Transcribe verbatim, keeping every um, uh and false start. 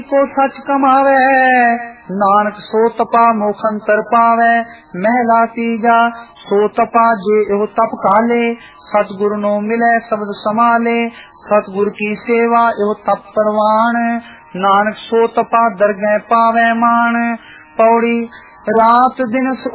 को सच कमावे, नानक सो तपा मोखंतर पावे। महला तीजा सो तपा जे एहो तप काले, सतगुरु नो मिले शब्द समाले। सतगुरु की सेवा एहो तप परवान, नानक सो तपा दरगह पावे मान। पौड़ी रात दिन